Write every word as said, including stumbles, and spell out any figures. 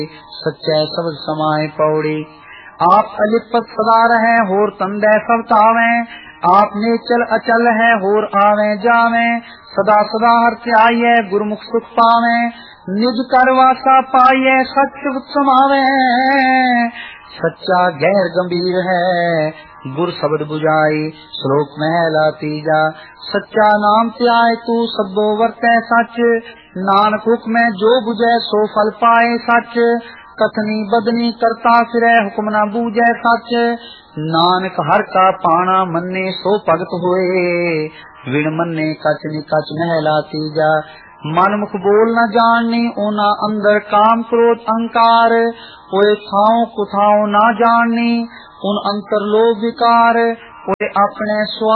सच्चै सब समाए पौड़ी। आप अलिपत सदा रहे होर तंदै सब तावे, आप नेचल अचल है होर आवे जावे। सदा सदा हर त्याये गुरमुख सुख पावे, निज कर वासा पाइये सच समावे। सच्चा गैर गंभीर है गुर शब्द बुझाई, श्लोक महला तीजा। सच्चा नाम त्याय तू सबो वर्तै सच, नानक हुक्म जो बुझे सो फल पाए सच। कथनी बदनी करता फिरै हुक्म न बूझे सच, नानक हर का पाना मन्ने सो भगत होए। विण मन्ने कच निकच महला तीजा। मन मुख बोल न जाननी ओना अंदर काम क्रोध अहंकार, ओए थाओ कुथाओ ना जाननी उन अंतर लोभ विकार। ओए अपने स्व